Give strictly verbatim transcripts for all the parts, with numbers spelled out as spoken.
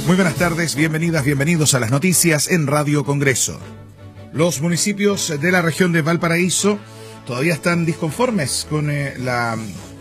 Muy buenas tardes, bienvenidas, bienvenidos a las noticias en Radio Congreso. Los municipios de la región de Valparaíso todavía están disconformes con eh, la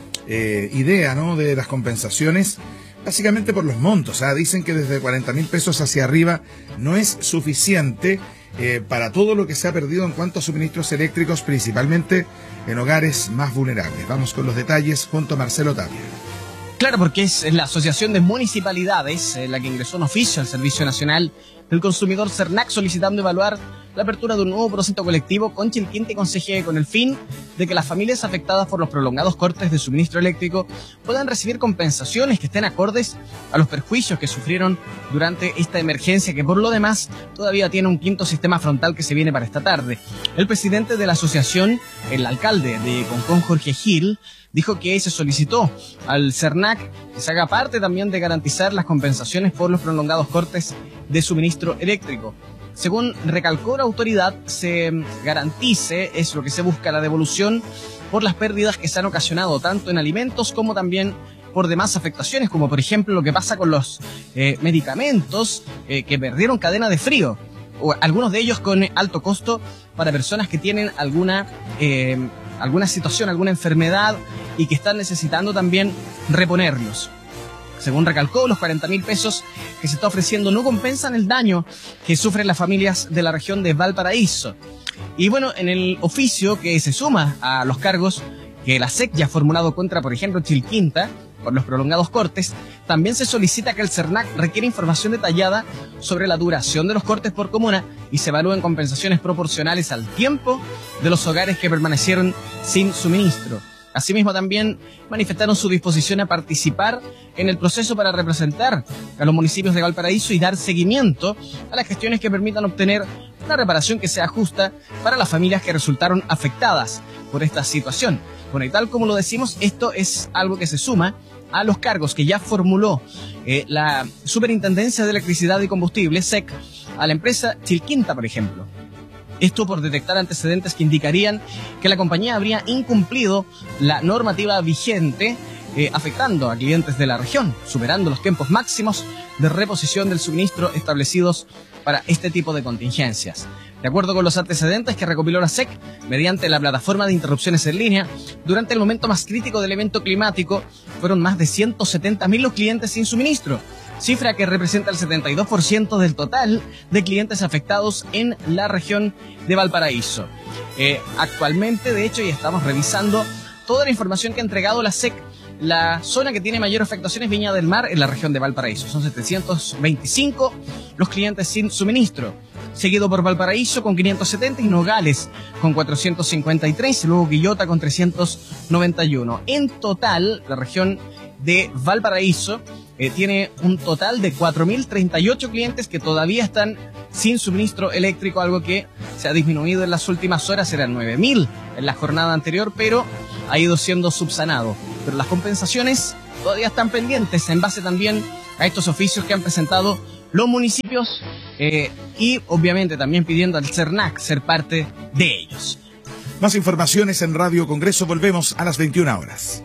eh, idea, ¿no?, de las compensaciones, básicamente por los montos. ¿ah? Dicen que desde cuarenta mil pesos hacia arriba no es suficiente eh, para todo lo que se ha perdido en cuanto a suministros eléctricos, principalmente en hogares más vulnerables. Vamos con los detalles junto a Marcelo Tapia. Claro, porque es la Asociación de Municipalidades eh, la que ingresó un oficio al Servicio Nacional del Consumidor CERNAC solicitando evaluar la apertura de un nuevo proceso colectivo con Chilquinta y Conceje con el fin de que las familias afectadas por los prolongados cortes de suministro eléctrico puedan recibir compensaciones que estén acordes a los perjuicios que sufrieron durante esta emergencia, que por lo demás todavía tiene un quinto sistema frontal que se viene para esta tarde. El presidente de la asociación, el alcalde de Concón, Jorge Gil, dijo que se solicitó al CERNAC que se haga parte también de garantizar las compensaciones por los prolongados cortes de suministro eléctrico. Según recalcó la autoridad, se garantice, es lo que se busca, la devolución por las pérdidas que se han ocasionado tanto en alimentos como también por demás afectaciones, como por ejemplo lo que pasa con los eh, medicamentos eh, que perdieron cadena de frío, o algunos de ellos con alto costo para personas que tienen alguna eh, alguna situación, alguna enfermedad y que están necesitando también reponerlos. Según recalcó, los cuarenta mil pesos que se está ofreciendo no compensan el daño que sufren las familias de la región de Valparaíso. Y bueno, en el oficio que se suma a los cargos que la S E C ya ha formulado contra, por ejemplo, Chilquinta, por los prolongados cortes, también se solicita que el CERNAC requiera información detallada sobre la duración de los cortes por comuna y se evalúen compensaciones proporcionales al tiempo de los hogares que permanecieron sin suministro. Asimismo, también manifestaron su disposición a participar en el proceso para representar a los municipios de Valparaíso y dar seguimiento a las gestiones que permitan obtener una reparación que sea justa para las familias que resultaron afectadas por esta situación. Bueno, y tal como lo decimos, esto es algo que se suma a los cargos que ya formuló eh, la Superintendencia de Electricidad y Combustible, S E C, a la empresa Chilquinta, por ejemplo. Esto por detectar antecedentes que indicarían que la compañía habría incumplido la normativa vigente, eh, afectando a clientes de la región, superando los tiempos máximos de reposición del suministro establecidos para este tipo de contingencias. De acuerdo con los antecedentes que recopiló la S E C, mediante la plataforma de interrupciones en línea, durante el momento más crítico del evento climático, fueron más de ciento setenta mil los clientes sin suministro, cifra que representa el setenta y dos por ciento del total de clientes afectados en la región de Valparaíso. Eh, actualmente, de hecho, ya estamos revisando toda la información que ha entregado la S E C. La zona que tiene mayor afectación es Viña del Mar, en la región de Valparaíso. Son setecientos veinticinco los clientes sin suministro, seguido por Valparaíso con quinientos setenta y Nogales con cuatrocientos cincuenta y tres, y luego Quillota con trescientos noventa y uno. En total, la región de Valparaíso eh, tiene un total de cuatro mil treinta y ocho clientes que todavía están sin suministro eléctrico, algo que se ha disminuido en las últimas horas, eran nueve mil en la jornada anterior, pero ha ido siendo subsanado. Pero las compensaciones todavía están pendientes en base también a estos oficios que han presentado los municipios eh, y obviamente también pidiendo al CERNAC ser parte de ellos. Más informaciones en Radio Congreso, volvemos a las veintiuna horas.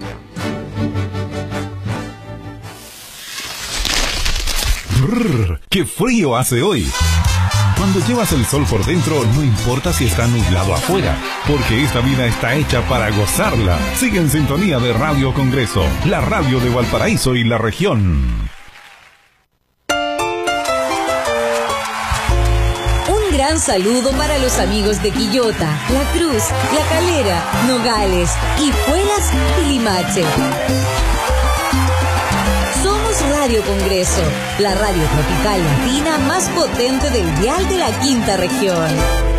Brrr, ¡qué frío hace hoy! Cuando llevas el sol por dentro, no importa si está nublado afuera, porque esta vida está hecha para gozarla. Sigue en sintonía de Radio Congreso, la radio de Valparaíso y la región. Un gran saludo para los amigos de Quillota, La Cruz, La Calera, Nogales, Hijuelas y Limache. Radio Congreso, la radio tropical latina más potente del dial de la quinta región.